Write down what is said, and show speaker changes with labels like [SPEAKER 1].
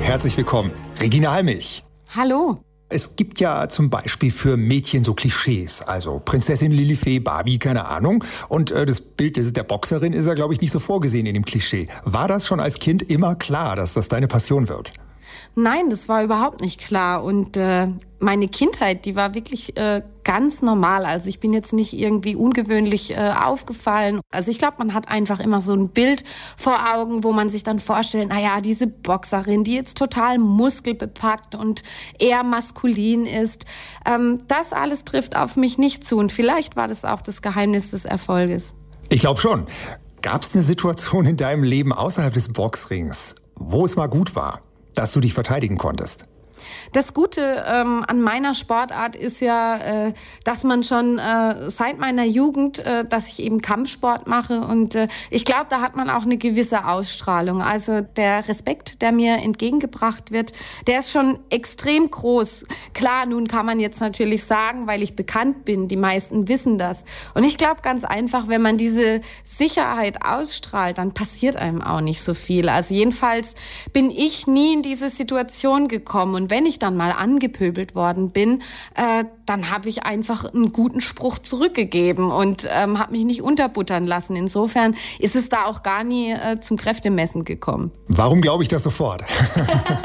[SPEAKER 1] Herzlich willkommen, Regina Halmich.
[SPEAKER 2] Hallo.
[SPEAKER 1] Es gibt ja zum Beispiel für Mädchen so Klischees, also Prinzessin Lilifee, Barbie, keine Ahnung. Und das Bild der Boxerin ist ja, glaube ich, nicht so vorgesehen in dem Klischee. War das schon als Kind immer klar, dass das deine Passion wird?
[SPEAKER 2] Nein, das war überhaupt nicht klar. Und meine Kindheit, die war wirklich ganz normal. Also ich bin jetzt nicht irgendwie ungewöhnlich aufgefallen. Also ich glaube, man hat einfach immer so ein Bild vor Augen, wo man sich dann vorstellt, naja, diese Boxerin, die jetzt total muskelbepackt und eher maskulin ist. Das alles trifft auf mich nicht zu. Und vielleicht war das auch das Geheimnis des Erfolges.
[SPEAKER 1] Ich glaube schon. Gab es eine Situation in deinem Leben außerhalb des Boxrings, wo es mal gut war, dass du dich verteidigen konntest?
[SPEAKER 2] Das Gute an meiner Sportart ist ja, dass man schon seit meiner Jugend, dass ich eben Kampfsport mache und ich glaube, da hat man auch eine gewisse Ausstrahlung. Also der Respekt, der mir entgegengebracht wird, der ist schon extrem groß. Klar, nun kann man jetzt natürlich sagen, weil ich bekannt bin, die meisten wissen das. Und ich glaube ganz einfach, wenn man diese Sicherheit ausstrahlt, dann passiert einem auch nicht so viel. Also jedenfalls bin ich nie in diese Situation gekommen. Und wenn ich dann mal angepöbelt worden bin, dann habe ich einfach einen guten Spruch zurückgegeben und habe mich nicht unterbuttern lassen. Insofern ist es da auch gar nie zum Kräftemessen gekommen.
[SPEAKER 1] Warum glaube ich das sofort?